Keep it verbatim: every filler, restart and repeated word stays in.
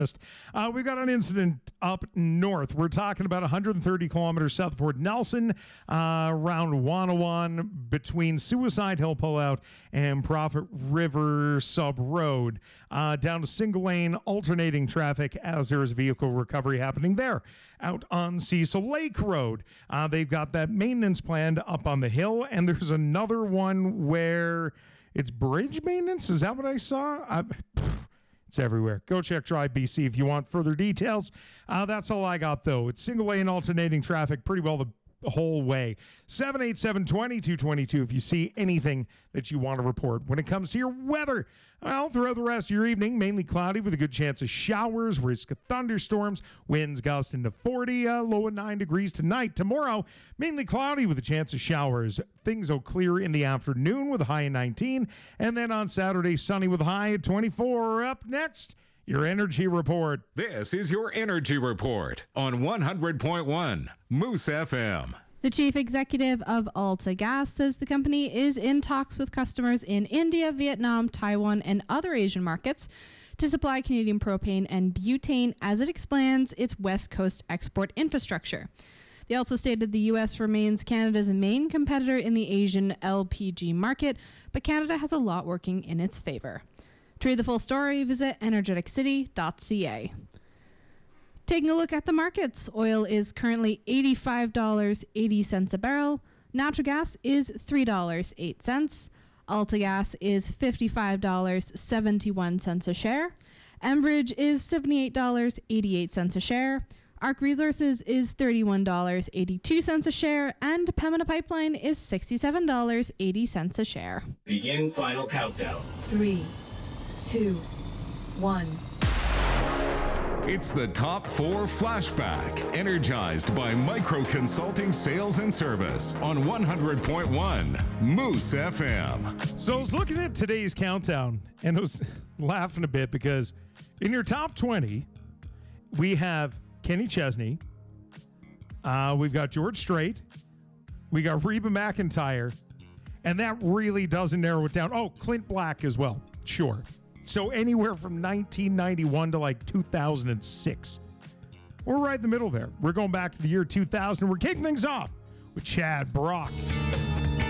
Uh, we've got an incident up north. We're talking about one hundred thirty kilometers south of Fort Nelson, uh, around one oh one between Suicide Hill Pullout and Prophet River Sub Road, uh, down to single lane alternating traffic as there is vehicle recovery happening there. Out on Cecil Lake Road, uh, they've got that maintenance planned up on the hill, and there's another one where it's bridge maintenance. Is that what I saw? I, pff, It's everywhere. Go check Drive B C if you want further details. Uh, that's all I got, though. It's single lane alternating traffic pretty well the whole way. seven eight seven, two two two two if you see anything that you want to report. When it comes to your weather, well, throughout the rest of your evening, mainly cloudy with a good chance of showers, risk of thunderstorms, winds gusting to forty, uh, low at nine degrees tonight. Tomorrow, mainly cloudy with a chance of showers. Things will clear in the afternoon with a high of nineteen. And then on Saturday, sunny with a high at twenty-four. Up next, your Energy Report. This is your Energy Report on one hundred point one Moose F M. The chief executive of Alta Gas says the company is in talks with customers in India, Vietnam, Taiwan, and other Asian markets to supply Canadian propane and butane as it expands its West Coast export infrastructure. They also stated the U S remains Canada's main competitor in the Asian L P G market, but Canada has a lot working in its favor. To read the full story, visit energetic city dot c a. Taking a look at the markets, oil is currently eighty-five dollars and eighty cents a barrel. Natural gas is three dollars and eight cents. AltaGas is fifty-five dollars and seventy-one cents a share. Enbridge is seventy-eight dollars and eighty-eight cents a share. Arc Resources is thirty-one dollars and eighty-two cents a share. And Pembina Pipeline is sixty-seven dollars and eighty cents a share. Begin final countdown. Three, two, one. It's the Top four Flashback, energized by Micro Consulting Sales and Service on one hundred point one Moose F M. So I was looking at today's countdown and I was laughing a bit because in your top twenty, we have Kenny Chesney, uh, we've got George Strait, we got Reba McEntire, and that really doesn't narrow it down. Oh, Clint Black as well. Sure. So anywhere from nineteen ninety-one to like two thousand six. We're right in the middle there. We're going back to the year two thousand. We're kicking things off with Chad Brock.